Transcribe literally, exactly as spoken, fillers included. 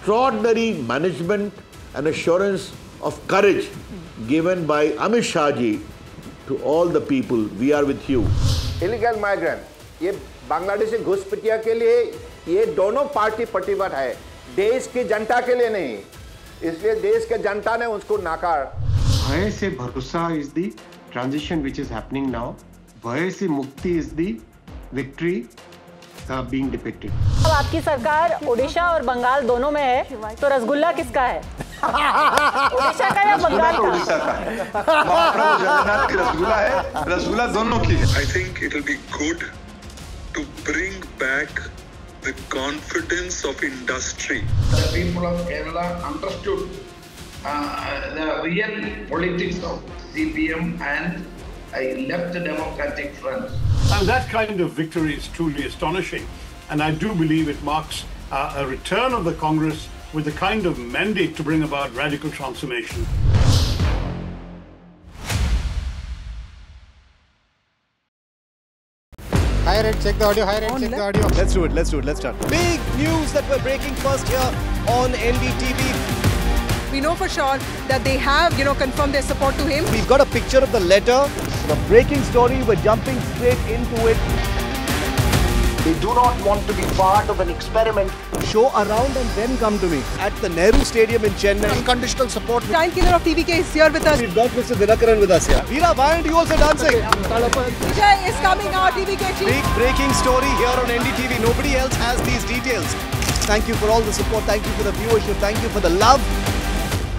extraordinary management and assurance of courage given by Amit Shah ji to all the people. We are with you. Illegal migrant, ये बांग्लादेशी घुसपैठिया के लिए ये दोनों party प्रतिबद्ध है, देश की जनता के लिए नहीं, इसलिए देश के जनता ने उसको नाकार. भय से भरोसा is the transition which is happening now. भय से मुक्ति is the victory uh, being depicted. अब आपकी सरकार ओडिशा और बंगाल दोनों में है, तो रसगुल्ला किसका है? ओडिशा का या बंगाल का? ओडिशा का है. महाप्रभु जगन्नाथ की रसगुल्ला है, रसगुल्ला दोनों की है. I think it will be good to bring back the confidence of industry. The people of Kerala understood uh, the real politics of C P M and uh, left the Democratic Front. And that kind of victory is truly astonishing. And I do believe it marks uh, a return of the Congress with the kind of mandate to bring about radical transformation. Hi Red, check the audio. Hi Red, check the audio. Let's do it, let's do it, let's start. Big news that we're breaking first here on N D T V. We know for sure that they have, you know, confirmed their support to him. We've got a picture of the letter, the breaking story, we're jumping straight into it. They do not want to be part of an experiment. Show around and then come to me at the Nehru Stadium in Chennai. Unconditional support. Giant killer of T V K is here with us. We've got Mister Dinakaran with us here. Veera, why aren't you also dancing? Vijay is coming out, T V K chief. Big breaking story here on N D T V. Nobody else has these details. Thank you for all the support. Thank you for the viewership. Thank you for the love.